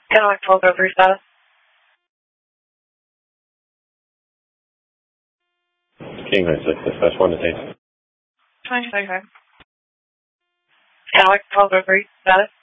Cadillac 1203 status. King 96, dispatch 1 to take. 2035. Cadillac 1203 status.